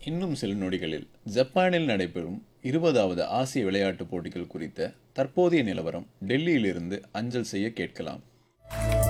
இன்னும் சில நொடிகளில் ஜப்பானில் நடைபெறும் 20வது ஆசிய விளையாட்டுப் போட்டிகள் குறித்த தற்போதைய நிலவரம் டெல்லியிலிருந்து அஞ்சல் செய்ய கேட்கலாம்.